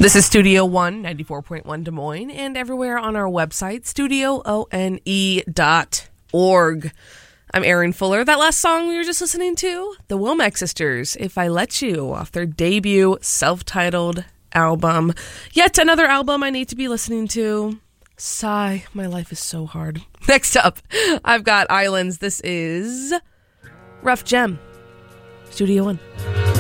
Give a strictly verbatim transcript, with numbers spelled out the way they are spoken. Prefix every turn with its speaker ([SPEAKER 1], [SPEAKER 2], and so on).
[SPEAKER 1] This is Studio One, ninety-four point one Des Moines, and everywhere on our website, studio one dot org. I'm Erin Fuller. That last song we were just listening to, the Womack Sisters, If I Let You, off their debut self-titled album. Yet another album I need to be listening to. Sigh, my life is so hard. Next up, I've got Islands. This is Rough Gem, Studio One.